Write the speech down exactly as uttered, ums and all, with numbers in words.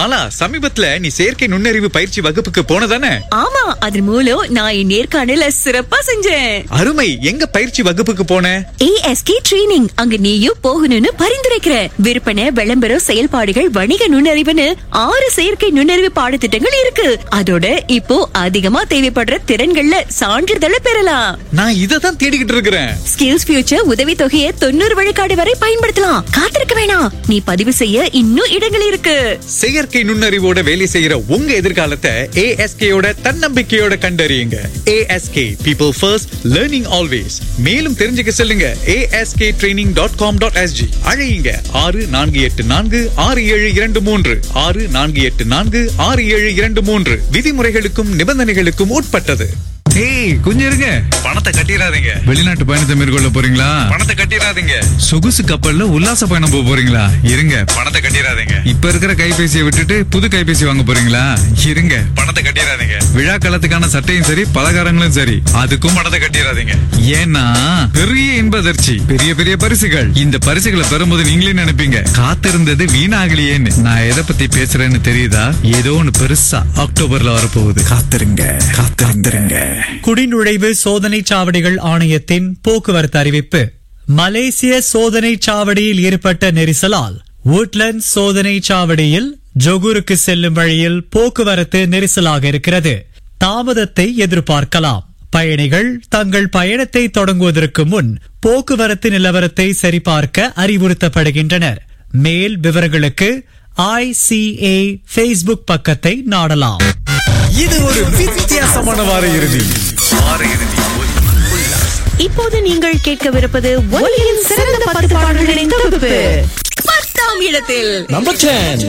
மாலா, சமீபத்துல நீ செயற்கை நுண்ணறிவு பயிற்சி வகுப்புக்கு போனதானே? ஆமா, அதன் மூலம் நான் என் நேர்காணல சிறப்பா செஞ்சேன். அருமை. எங்க பயிற்சி வகுப்புக்கு போன? A S K training. அங்க நீயும் போகணும்னு பரிந்துரைக்கிறேன். விற்பனை, விளம்பரம், செயல்பாடுகள், வணிக நுண்ணறிவுன்னு ஆறு செயற்கை நுண்ணறிவு பாடத்திட்டங்கள் இருக்கு. அதோட இப்போ அதிகமா தேவைப்படுற திறன்கள்ல சான்றிதழை பெறலாம். நான் இததான் தேடிக்கிட்டு இருக்கிறேன். ஸ்கில்ஸ் ஃபியூச்சர் உதவி தொகையை தொண்ணூறு விழுக்காடு வரை பயன்படுத்தலாம். காத்திருக்க வேணாம், நீ பதிவு செய்ய இன்னும் இடங்கள் இருக்கு. செயற்கை நுண்ணறிவோட வேலை செய்யற உங்க எதிர்காலத்தை ஏ எஸ் கே யோட தன்னம்பிக்கையோட கண்டறியுங்க. A S K, people first, learning always. மேலும் தெரிஞ்சுக்க செல்லுங்க A S K training dot com dot S G. அழையுங்க ஆறு நான்கு எட்டு நான்கு ஆறு ஏழு இரண்டு மூன்று ஆறு நான்கு எட்டு நான்கு ஆறு ஏழு இரண்டு மூன்று. விதிமுறைகளுக்கும் நிபந்தனைகளுக்கும் உட்பட்டது. ஏய், கொஞ்சம் இருங்க. பணத்தை கட்டிடாதீங்க. வெளிநாட்டு பயணத்தை மேற்கொள்ள போறீங்களா? பணத்தை கட்டிடாதீங்க. சொகுசு கப்பல்ல உல்லாச பயணம் போக போறீங்களா? இருங்க. பணத்தை கட்டிடாதீங்க. இப்ப இருக்கிற கைபேசியை விட்டுட்டு புது கைபேசி வாங்க போறீங்களா? இருங்க. பணத்தை கட்டிடாதீங்க. விழா காலத்துக்கான சட்டையும் சரி, பலகாரங்களும் சரி, அதுக்கும் பணத்தை கட்டிடாதீங்க. ஏன்னா பெரிய இன்பதர்ச்சி, பெரிய பெரிய பரிசுகள். இந்த பரிசுகளை பெறும்போது நீங்களே நினைப்பீங்க, காத்திருந்தது வீணாகலையேன்னு. நான் எதை பத்தி பேசுறேன்னு தெரியுதா? ஏதோ ஒண்ணு பெருசா அக்டோபர்ல வரப்போகுது. காத்திருங்க, காத்திருங்க. குடிநுழைவு சோதனை சாவடிகள் ஆணையத்தின் போக்குவரத்து அறிவிப்பு. மலேசிய சோதனை சாவடியில் ஏற்பட்ட நெரிசலால் woodlands சோதனை சாவடியில் ஜொகூருக்கு செல்லும் வழியில் போக்குவரத்து நெரிசலாக இருக்கிறது. தாமதத்தை எதிர்பார்க்கலாம். பயணிகள் தங்கள் பயணத்தை தொடங்குவதற்கு முன் போக்குவரத்து நிலவரத்தை சரிபார்க்க அறிவுறுத்தப்படுகின்றனர். மேல் விவரங்களுக்கு ஐ சி ஏ ஃபேஸ்புக் பக்கத்தை நாடலாம். இது ஒரு வித்தியாசமான வார இறுதி. வார இறுதி இப்போது நீங்கள் கேட்கவிருப்பது ஒலியின் சிறந்த பத்து பாடல்களின் தொகுப்பு. பத்தாம் இடத்தில் நம்பர் பத்து.